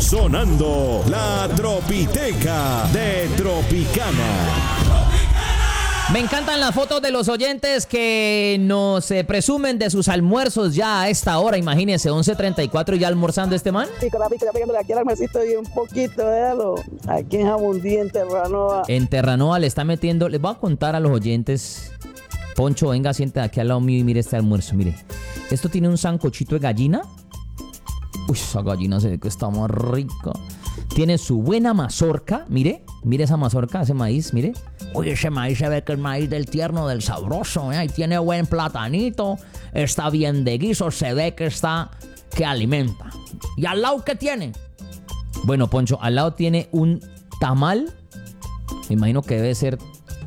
Sonando la Tropiteca de Tropicana. Me encantan las fotos de los oyentes que nos presumen de sus almuerzos ya a esta hora. Imagínense, 11:34 y ya almorzando este man. Sí, con la pica, pegándole aquí al almuercito y un poquito, déjalo. Aquí en Jamundí, en Terranova. En Terranova le está metiendo, les voy a contar a los oyentes. Poncho, venga, siéntate aquí al lado mío y mire este almuerzo, mire. Esto tiene un sancochito de gallina. Uy, esa gallina se ve que está más rica. Tiene su buena mazorca, mire esa mazorca, ese maíz, mire. Uy, ese maíz se ve que es maíz del tierno, del sabroso, ¿eh? Y tiene buen platanito, está bien de guiso, se ve que alimenta. ¿Y al lado qué tiene? Bueno, Poncho, al lado tiene un tamal, me imagino que debe ser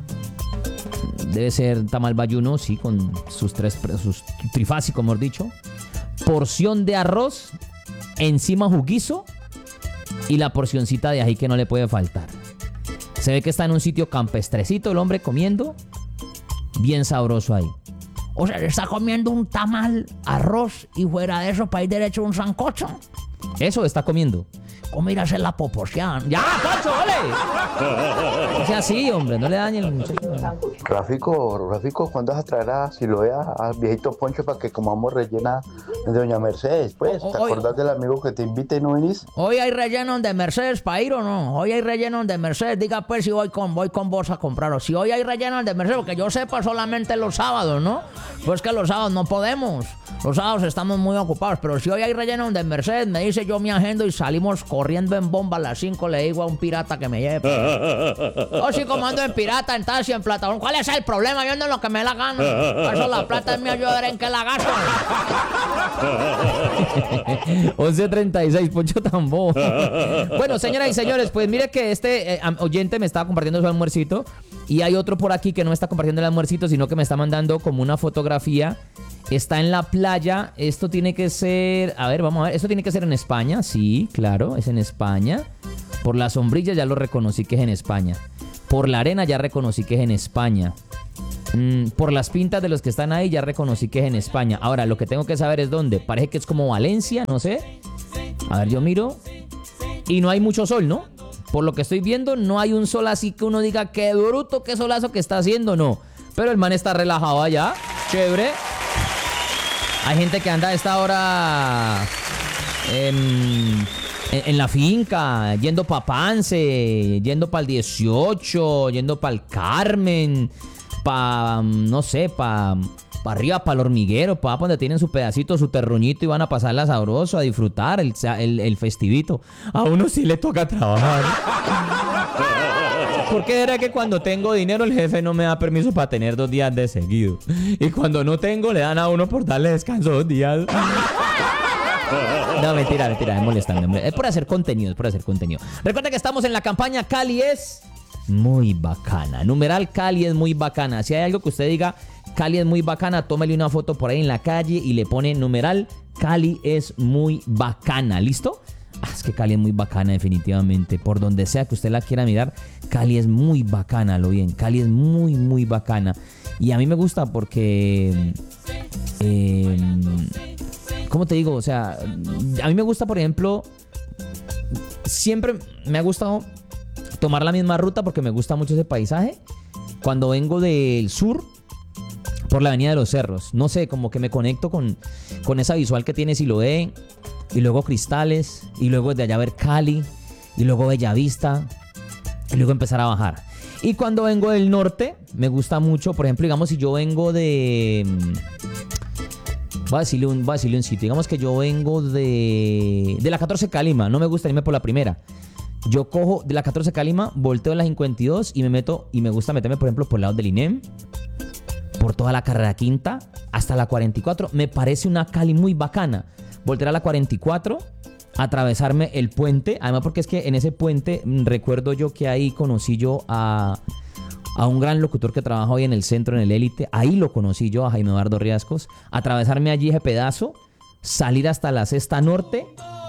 tamal bayuno, sí, con sus trifásico, mejor dicho. Porción de arroz, encima juguizo y la porcioncita de ají que no le puede faltar. Se ve que está en un sitio campestrecito el hombre comiendo, bien sabroso ahí. O sea, está comiendo un tamal, arroz y fuera de eso para ir derecho un sancocho. Eso está comiendo. ¿Cómo ir a hacer la poposión? ¡Ya, Poncho, ole! O sea, sí, hombre, no le dañen el muchacho. Rafico, ¿cuándo vas a traer a Siloé al viejito Poncho para que comamos rellena de Doña Mercedes? Pues, ¿te acordás del amigo que te invita y no venís? ¿Hoy hay relleno de Mercedes para ir o no? Hoy hay relleno de Mercedes, diga pues si voy con vos a comprarlo. Si hoy hay relleno de Mercedes, porque yo sepa solamente los sábados, ¿no? Pues que los sábados no podemos. Los sábados estamos muy ocupados, pero si hoy hay relleno de Mercedes, me dice yo mi agenda y salimos corriendo en bomba a las 5, le digo a un pirata que me lleve. O si comando en pirata, en taxi, en plataforma. ¿Cuál es el problema? Yo ando en lo que me la gana. Por eso la plata es mía, yo veré en qué la gasto. 11:36, Poncho tan bobo. Bueno, señoras y señores, pues mire que este oyente me estaba compartiendo su almuercito y hay otro por aquí que no me está compartiendo el almuercito, sino que me está mandando como una fotografía. Está en la playa. Esto tiene que ser... A ver, vamos a ver. Esto tiene que ser en España. Sí, claro, es en España. Por la sombrilla ya lo reconocí que es en España. Por la arena ya reconocí que es en España. Por las pintas de los que están ahí ya reconocí que es en España. Ahora, lo que tengo que saber es dónde. Parece que es como Valencia, no sé. A ver, yo miro. Y no hay mucho sol, ¿no? Por lo que estoy viendo, no hay un sol así que uno diga qué bruto, qué solazo que está haciendo, no. Pero el man está relajado allá. Chévere. Hay gente que anda a esta hora en la finca, yendo para Pance, yendo para el 18, yendo para el Carmen, no sé, para arriba, para el Hormiguero, para donde tienen su pedacito, su terruñito y van a pasarla sabroso, a disfrutar el festivito. A uno sí le toca trabajar. ¿Por qué era que cuando tengo dinero el jefe no me da permiso para tener 2 días de seguido? Y cuando no tengo le dan a uno por darle descanso 2 días. No, mentira, es molestando. Es por hacer contenido, Recuerda que estamos en la campaña Cali es muy bacana. Numeral Cali es muy bacana. Si hay algo que usted diga, Cali es muy bacana, tómele una foto por ahí en la calle y le pone numeral Cali es muy bacana. ¿Listo? Es que Cali es muy bacana definitivamente. Por donde sea que usted la quiera mirar, Cali es muy bacana, lo bien. Cali es muy, muy bacana. Y a mí me gusta porque... ¿cómo te digo? O sea, a mí me gusta, por ejemplo... Siempre me ha gustado tomar la misma ruta porque me gusta mucho ese paisaje. Cuando vengo del sur, por la avenida de los Cerros. No sé, como que me conecto con esa visual que tiene Siloé. Y luego Cristales, y luego de allá ver Cali, y luego Bellavista, y luego empezar a bajar. Y cuando vengo del norte, me gusta mucho, por ejemplo, digamos, si yo vengo de... Voy a decirle un sitio. Digamos que yo vengo de la 14 Calima, no me gusta irme por la primera. Yo cojo de la 14 Calima, volteo en la 52 y me meto, y me gusta meterme, por ejemplo, por el lado del INEM, por toda la carrera quinta, hasta la 44. Me parece una Cali muy bacana. Voltear a la 44, atravesarme el puente. Además porque es que en ese puente recuerdo yo que ahí conocí yo a un gran locutor que trabaja hoy en el centro, en el Élite. Ahí lo conocí yo, a Jaime Eduardo Riascos. Atravesarme allí ese pedazo, salir hasta la Sexta Norte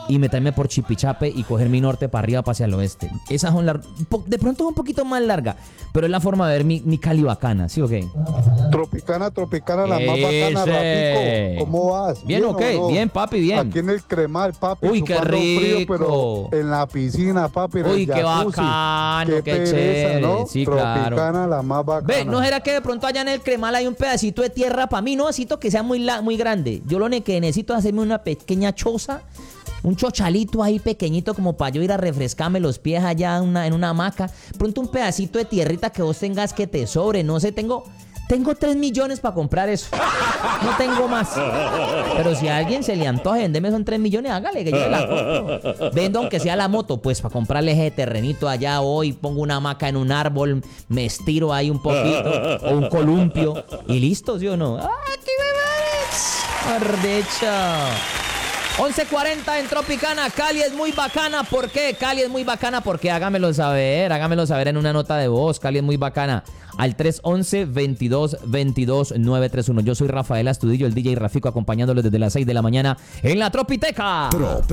y meterme por Chipichape y coger mi norte para arriba, hacia el oeste. Esas son de pronto es un poquito más larga, pero es la forma de ver mi Cali bacana, ¿sí o qué? Tropicana, la más bacana, Rafico. ¿Cómo vas? Bien, ok, no? Bien, papi, bien. Aquí en el Cremal, papi. Uy, qué rico. Frío, pero en la piscina, papi. Uy, qué bacano, qué pereza, chévere. ¿No? Sí, Tropicana, claro. la más bacana. Ve, ¿no será que de pronto allá en el Cremal hay un pedacito de tierra para mí? No necesito que sea muy grande. Yo lo que necesito es hacerme una pequeña choza, un chochalito ahí pequeñito como para yo ir a refrescarme los pies allá en una hamaca. Pronto un pedacito de tierrita que vos tengas que te sobre. No sé, tengo 3 millones para comprar eso. No tengo más. Pero si a alguien se le antoja venderme son 3 millones, hágale que yo la compro. Vendo aunque sea la moto, pues para comprarle ese terrenito allá hoy, pongo una hamaca en un árbol, me estiro ahí un poquito, o un columpio, y listo, ¿sí o no? ¡Ah, qué me Ardecha. 11:40 en Tropicana. Cali es muy bacana. ¿Por qué? Cali es muy bacana porque hágamelo saber en una nota de voz. Cali es muy bacana. Al 311-22-22-931. Yo soy Rafael Astudillo, el DJ Rafico, acompañándolos desde las 6 de la mañana en la Tropiteca.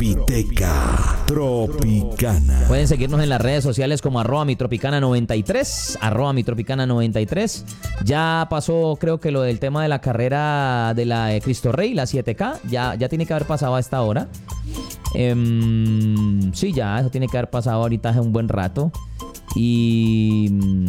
Tropicana. Pueden seguirnos en las redes sociales como @mitropicana93, @mitropicana93. Ya pasó, creo que lo del tema de la carrera de la Cristo Rey, la 7K. Ya tiene que haber pasado a esta hora. Sí, ya, eso tiene que haber pasado ahorita hace un buen rato. Y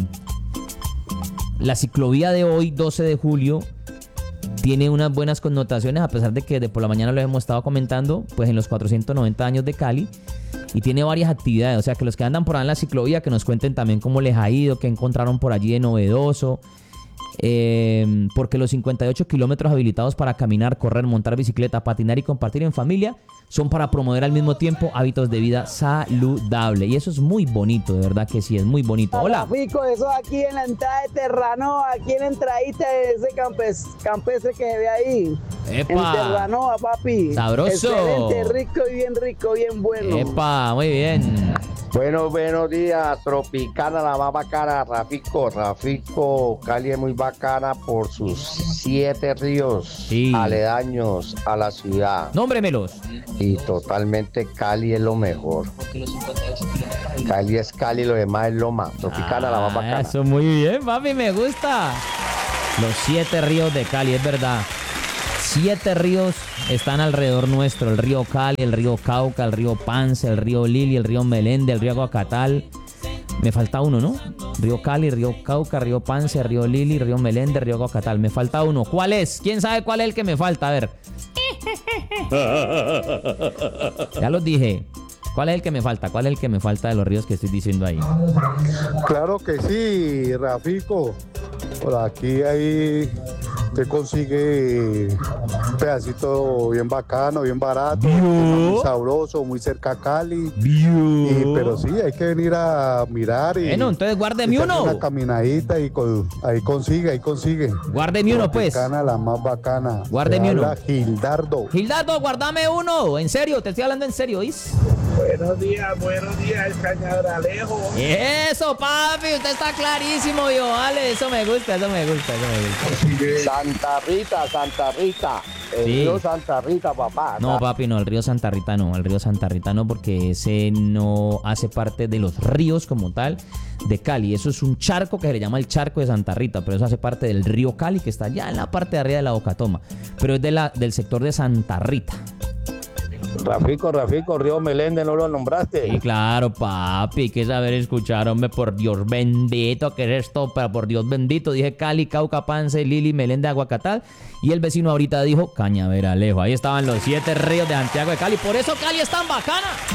la ciclovía de hoy, 12 de julio, tiene unas buenas connotaciones, a pesar de que por la mañana lo hemos estado comentando, pues en los 490 años de Cali, y tiene varias actividades. O sea, que los que andan por ahí en la ciclovía, que nos cuenten también cómo les ha ido, qué encontraron por allí de novedoso. Porque los 58 kilómetros habilitados para caminar, correr, montar bicicleta, patinar y compartir en familia son para promover al mismo tiempo hábitos de vida saludable. Y eso es muy bonito, de verdad que sí, es muy bonito. Hola. Fico, eso aquí en la entrada de Terranova, aquí en la entradita de ese campestre que se ve ahí. ¡Epa! En Terranova, papi. Sabroso. Excelente, rico, bien bueno. ¡Epa! Muy bien. Buenos días, Tropicana, la más bacana, Rafico, Cali es muy bacana por sus 7 ríos aledaños a la ciudad. Nómbremelos. Y totalmente Cali es lo mejor. Cali es Cali, lo demás es Loma. Tropicana, la más bacana. Eso muy bien, papi, me gusta. Los 7 ríos de Cali, es verdad. 7 ríos están alrededor nuestro: el río Cali, el río Cauca, el río Pance, el río Lili, el río Melende, el río Aguacatal. Me falta uno, ¿no? Río Cali, río Cauca, río Pance, río Lili, río Melende, río Aguacatal. Me falta uno. ¿Cuál es? ¿Quién sabe cuál es el que me falta? A ver. Ya los dije. ¿Cuál es el que me falta? ¿Cuál es el que me falta de los ríos que estoy diciendo ahí? Claro que sí, Rafico. Por aquí ahí te consigue un pedacito bien bacano, bien barato, muy sabroso, muy cerca a Cali. Pero sí, hay que venir a mirar y... Bueno, entonces guárdeme uno. Una caminadita y ahí consigue. Guárdeme uno, pues. Bacana, la más bacana. Guárdeme uno. Gildardo, guárdame uno. En serio, te estoy hablando en serio, ¿oís? Buenos días, el Cañabralejo. Eso, papi, usted está clarísimo, yo, vale, eso me gusta. Santa Rita. El río Santa Rita, papá. No, papi, no, el río Santa Rita no, porque ese no hace parte de los ríos como tal de Cali. Eso es un charco que se le llama el charco de Santa Rita, pero eso hace parte del río Cali, que está allá en la parte de arriba de la Bocatoma, pero es del sector de Santa Rita. Rafico, río Melende, ¿no lo nombraste? Sí, claro, papi, hay que saber escuchar, hombre, por Dios bendito, ¿qué es esto? Pero por Dios bendito, dije Cali, Cauca, Pance, Lili, Melende, Aguacatal, y el vecino ahorita dijo Cañaveralejo. Ahí estaban los 7 ríos de Santiago de Cali, por eso Cali es tan bacana.